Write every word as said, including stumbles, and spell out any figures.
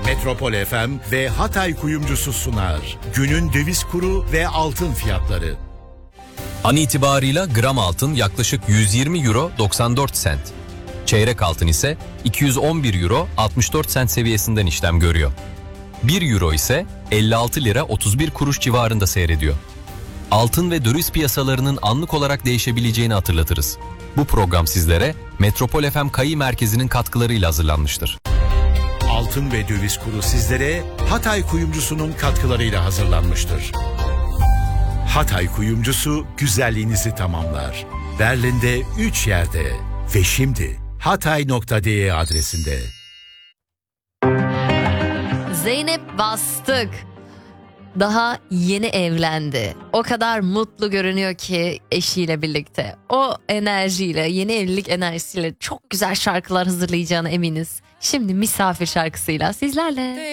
Metropol F M ve Hatay Kuyumcusu sunar. Günün döviz kuru ve altın fiyatları. An itibarıyla gram altın yaklaşık yüz yirmi euro doksan dört sent. Çeyrek altın ise iki yüz on bir euro altmış dört sent seviyesinden işlem görüyor. bir euro ise elli altı lira otuz bir kuruş civarında seyrediyor. Altın ve döviz piyasalarının anlık olarak değişebileceğini hatırlatırız. Bu program sizlere Metropol F M Kayı Merkezi'nin katkılarıyla hazırlanmıştır. Altın ve döviz kuru sizlere Hatay Kuyumcusu'nun katkılarıyla hazırlanmıştır. Hatay Kuyumcusu güzelliğinizi tamamlar. Berlin'de üç yerde ve şimdi hatay nokta de adresinde. Zeynep Bastık daha yeni evlendi. O kadar mutlu görünüyor ki eşiyle birlikte. O enerjiyle, yeni evlilik enerjisiyle çok güzel şarkılar hazırlayacağına eminiz. Şimdi Misafir şarkısıyla sizlerle.